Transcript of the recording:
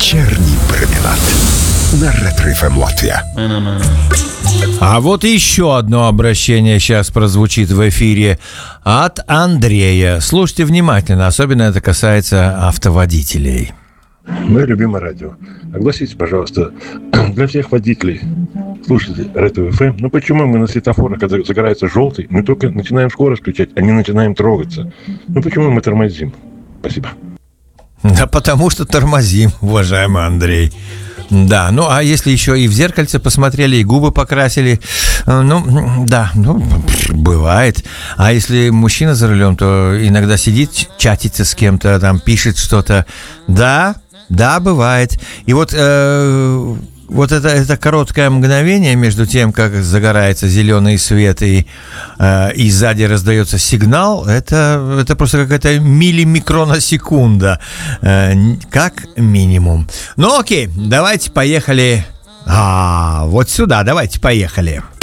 Вечерний променад на Ретро-ФМ Латвия. А вот еще одно обращение сейчас прозвучит в эфире от Андрея. Слушайте внимательно, особенно это касается автоводителей. Мое любимое радио. Огласите, пожалуйста, для всех водителей, слушайте Ретро-ФМ, ну почему мы на светофорах, когда загорается желтый, мы только начинаем скорость включать, а не начинаем трогаться? Ну почему мы тормозим? Спасибо. Да потому что тормозим, уважаемый Андрей. Да, ну а если еще и в зеркальце посмотрели, и губы покрасили, бывает. А если мужчина за рулем, то иногда сидит, чатится с кем-то, там пишет что-то. Да, бывает. И вот это короткое мгновение между тем, как загорается зеленый свет и сзади раздается сигнал, это просто какая-то миллимикрона-секунда, как минимум. Ну окей, давайте поехали. Вот сюда, давайте поехали.